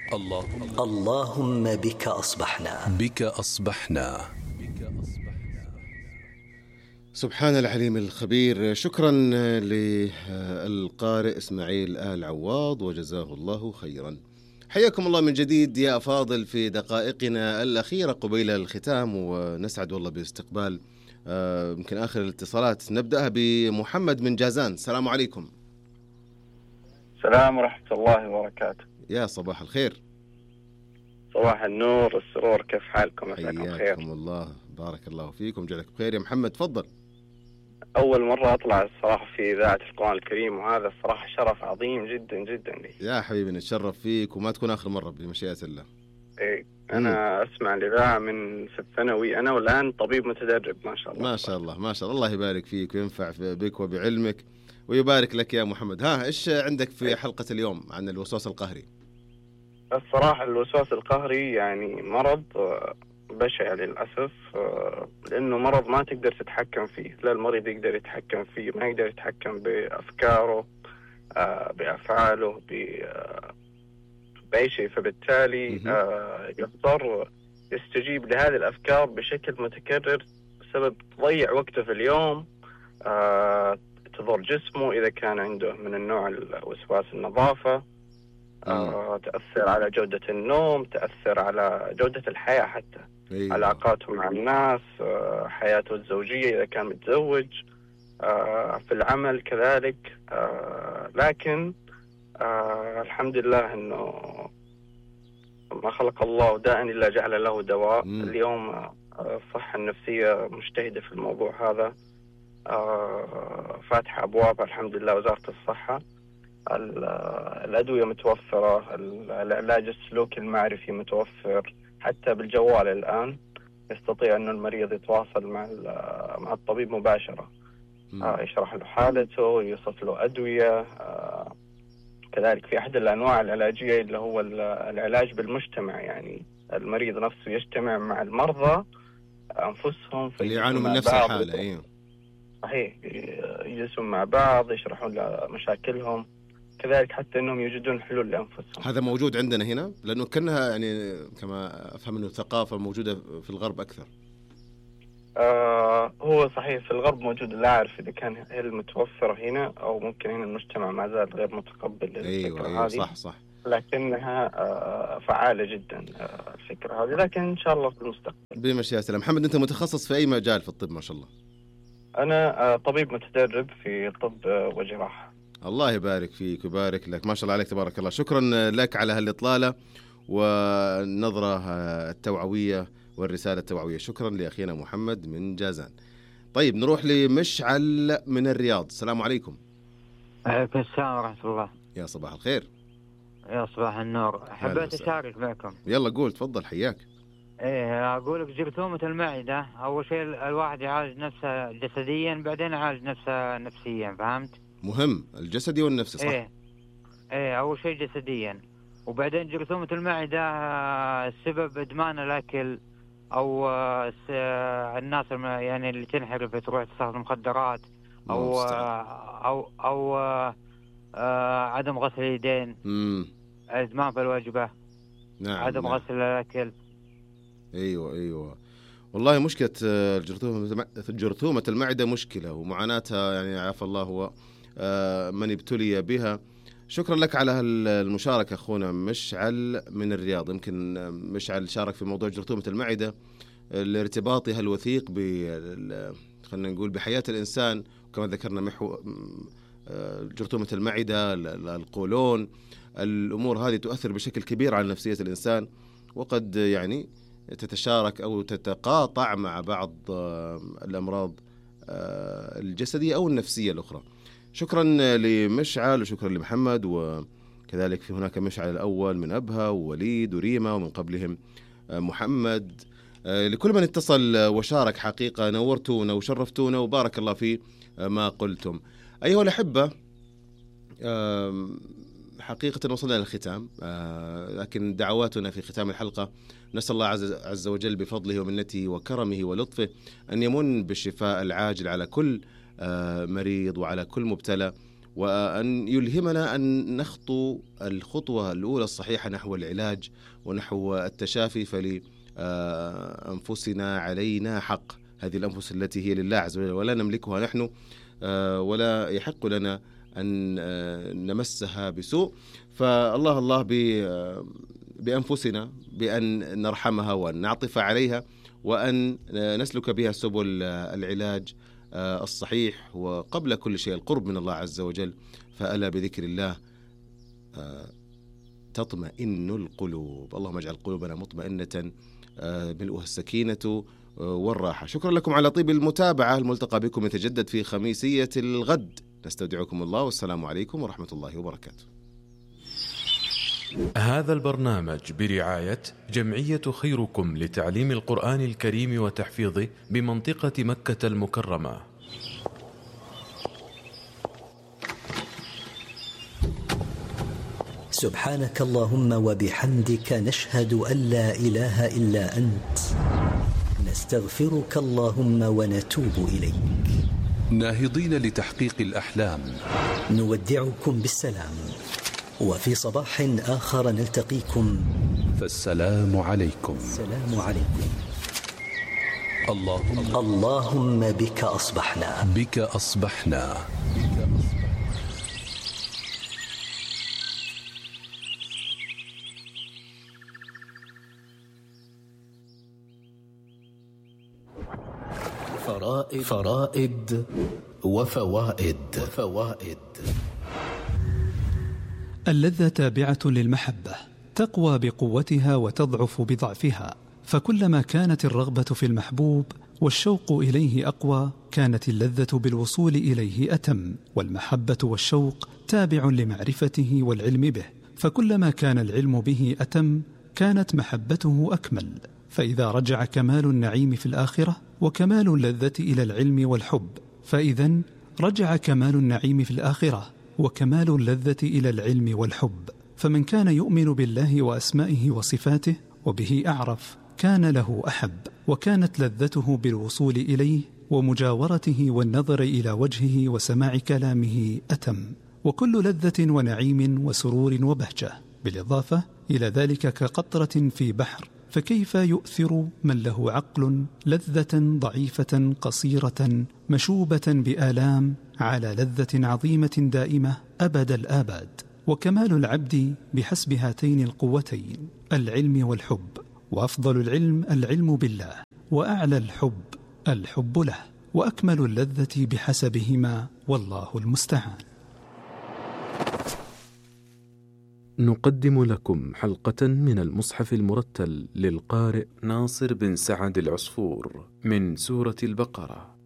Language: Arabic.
اللهم بك أصبحنا. سبحان العليم الخبير. شكرا للقارئ إسماعيل آل عواض وجزاه الله خيرا. حياكم الله من جديد يا أفاضل في دقائقنا الأخيرة قبيل الختام، ونسعد والله باستقبال يمكن آخر الاتصالات. نبدأها بمحمد من جازان. السلام عليكم. السلام ورحمة الله وبركاته. يا صباح الخير. صباح النور والسرور، كيف حالكم؟ مساكم خير. حياكم الله، بارك الله فيكم، جعلك بخير يا محمد. تفضل. أول مرة أطلع الصراحة في إذاعة القرآن الكريم، وهذا الصراحة شرف عظيم جدا جدا لي. يا حبيبي نتشرف فيك، وما تكون آخر مرة بمشيئة الله. إيه، أنا أسمع الإذاعة من في الثانوي أنا، والآن طبيب متدرب ما شاء الله. ما شاء الله ما شاء الله، الله يبارك فيك وينفع بك وبعلمك ويبارك لك يا محمد. إيش عندك في حلقة اليوم عن الوسواس القهري؟ الصراحة الوسواس القهري يعني مرض بشع للأسف، لأنه مرض ما تقدر تتحكم فيه. لا المريض يقدر يتحكم فيه، ما يقدر يتحكم بأفكاره، بأفعاله، بأي شيء. فبالتالي يضطر يستجيب لهذه الأفكار بشكل متكرر بسبب تضيع وقته في اليوم، تضر جسمه إذا كان عنده من النوع الوسواس النظافة، تأثر على جودة النوم، تأثر على جودة الحياة حتى. أيوة. علاقاته مع الناس، حياته الزوجية إذا كان متزوج، في العمل كذلك. لكن الحمد لله أنه ما خلق الله داء إلا جعل له دواء. اليوم الصحة النفسية مجتهدة في الموضوع هذا، فاتحة أبواب الحمد لله وزارة الصحة. الأدوية متوفرة، العلاج السلوكي المعرفي متوفر، حتى بالجوال الآن يستطيع أن المريض يتواصل مع الطبيب مباشرة، يشرح له حالته، يوصف له أدوية. كذلك في أحد الأنواع العلاجية اللي هو العلاج بالمجتمع، يعني المريض نفسه يجتمع مع المرضى أنفسهم اللي يعانوا من نفس الحالة. أيوه صحيح، يجلسون مع بعض يشرحون له مشاكلهم، كذلك حتى أنهم يجدون حلول لأنفسهم. هذا موجود عندنا هنا، لأنه كأنها يعني كما أفهم أنه ثقافة موجودة في الغرب أكثر. هو صحيح في الغرب موجود، لا أعرف إذا كان هي المتوفرة هنا أو ممكن هنا المجتمع ما زال غير متقبل الفكرة أيوة هذه. صح لكنها فعالة جدا الفكرة هذه، لكن إن شاء الله في المستقبل بمشيئة الله. محمد، أنت متخصص في أي مجال في الطب؟ ما شاء الله. أنا طبيب متدرب في طب وجراحة. الله يبارك فيك ويبارك لك، ما شاء الله عليك تبارك الله. شكرا لك على هالإطلالة والنظرة التوعوية والرسالة التوعوية. شكرا لأخينا محمد من جازان. طيب نروح لمشعل من الرياض. السلام عليكم. عليكم السلام ورحمة الله. يا صباح الخير. يا صباح النور. حبيت أشارك معكم. يلا قول، تفضل، حياك. أقول لك جرثومة المعدة، أول شيء الواحد يعالج نفسه جسديا، بعدين يعالج نفسه نفسيا، فهمت؟ مهم الجسدي والنفسي، صح؟ أول شيء جسديا، وبعدين جرثومة المعدة السبب إدمان الأكل، أو الناس يعني اللي تنحرف تروح تستخدم مخدرات، أو عدم غسل اليدين، إدمان في الوجبة، نعم، عدم غسل الأكل. أيوة والله مشكلة جرثومة المعدة مشكلة ومعاناتها، يعني عافى الله هو من ابتلي بها. شكرا لك على المشاركة أخونا مشعل من الرياض. يمكن مشعل شارك في موضوع جرثومة المعدة لارتباطها الوثيق خلينا نقول بحياة الإنسان، وكما ذكرنا جرثومة المعدة، القولون، الأمور هذه تؤثر بشكل كبير على نفسية الإنسان، وقد يعني تتشارك أو تتقاطع مع بعض الأمراض الجسدية أو النفسية الأخرى. شكرا لمشعل وشكرا لمحمد، وكذلك في هناك مشعل الأول من أبها ووليد وريما، ومن قبلهم محمد. لكل من اتصل وشارك حقيقة نورتونا وشرفتونا وبارك الله في ما قلتم. أيها الأحبة، حقيقة وصلنا للختام، لكن دعواتنا في ختام الحلقة نسأل الله عز وجل بفضله ومنته وكرمه ولطفه أن يمن بالشفاء العاجل على كل مريض وعلى كل مبتلى، وأن يلهمنا أن نخطو الخطوة الأولى الصحيحة نحو العلاج ونحو التشافي. فلأنفسنا علينا حق، هذه الأنفس التي هي لله عز وجل ولا نملكها نحن، ولا يحق لنا أن نمسها بسوء. فالله الله بأنفسنا بأن نرحمها وأن نعطف عليها وأن نسلك بها سبل العلاج الصحيح، وقبل كل شيء القرب من الله عز وجل. فألا بذكر الله تطمئن القلوب. اللهم اجعل قلوبنا مطمئنة ملؤها السكينة والراحة. شكرا لكم على طيب المتابعة. الملتقى بكم يتجدد في خميسية الغد. نستودعكم الله والسلام عليكم ورحمة الله وبركاته. هذا البرنامج برعاية جمعية خيركم لتعليم القرآن الكريم وتحفيظه بمنطقة مكة المكرمة. سبحانك اللهم وبحمدك، نشهد أن لا إله إلا أنت، نستغفرك اللهم ونتوب إليك. ناهضين لتحقيق الأحلام، نودعكم بالسلام، وفي صباح آخر نلتقيكم، فالسلام عليكم. السلام عليكم. اللهم بك أصبحنا، بك أصبحنا. فرائد وفوائد. اللذة تابعة للمحبة، تقوى بقوتها وتضعف بضعفها، فكلما كانت الرغبة في المحبوب والشوق إليه أقوى كانت اللذة بالوصول إليه أتم. والمحبة والشوق تابع لمعرفته والعلم به، فكلما كان العلم به أتم كانت محبته أكمل. فإذا رجع كمال النعيم في الآخرة وكمال اللذة إلى العلم والحب، فإذن رجع كمال النعيم في الآخرة وكمال اللذة إلى العلم والحب. فمن كان يؤمن بالله وأسمائه وصفاته وبه أعرف كان له أحب، وكانت لذته بالوصول إليه ومجاورته والنظر إلى وجهه وسماع كلامه أتم. وكل لذة ونعيم وسرور وبهجة، بالإضافة إلى ذلك كقطرة في بحر، فكيف يؤثر من له عقل لذة ضعيفة قصيرة مشوبة بآلام على لذة عظيمة دائمة أبد الآباد. وكمال العبد بحسب هاتين القوتين، العلم والحب. وأفضل العلم بالله، وأعلى الحب له، وأكمل اللذة بحسبهما، والله المستعان. نقدم لكم حلقة من المصحف المرتل للقارئ ناصر بن سعد العصفور من سورة البقرة.